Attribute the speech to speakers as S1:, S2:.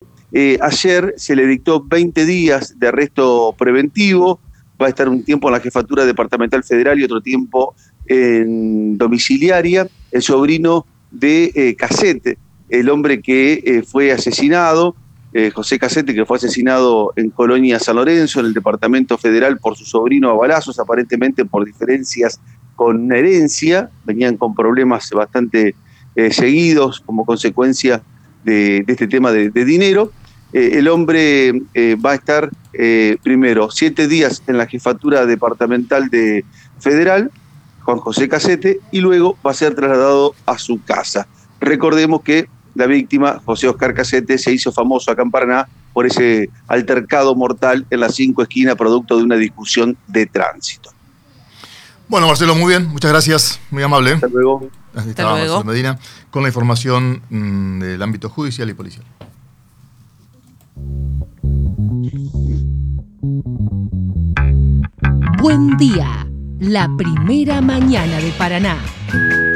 S1: Ayer se le dictó 20 días de arresto preventivo, va a estar un tiempo en la Jefatura Departamental Federal y otro tiempo en domiciliaria, el sobrino de Cassette, el hombre que fue asesinado, José Cassette, que fue asesinado en Colonia San Lorenzo, en el Departamento Federal, por su sobrino a balazos, aparentemente por diferencias con herencia, venían con problemas bastante seguidos como consecuencia de este tema de dinero. El hombre va a estar primero 7 días en la Jefatura Departamental de Federal, Juan José Cassette, y luego va a ser trasladado a su casa. Recordemos que la víctima, José Oscar Cassette, se hizo famoso acá en Paraná por ese altercado mortal en las 5 esquinas producto de una discusión de tránsito.
S2: Bueno, Marcelo, muy bien, muchas gracias, muy amable.
S1: Hasta luego.
S2: Hasta luego. Marcelo Medina con la información del ámbito judicial y policial.
S3: Buen día, la primera mañana de Paraná.